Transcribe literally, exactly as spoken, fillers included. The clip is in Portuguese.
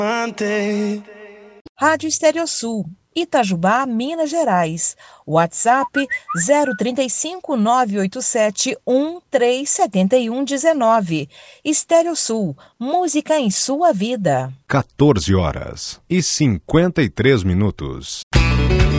Rádio Estéreo Sul, Itajubá, Minas Gerais. WhatsApp zero trinta e cinco, nove oito sete, um três sete um um nove. Estéreo Sul, música em sua vida. quatorze horas e cinquenta e três minutos.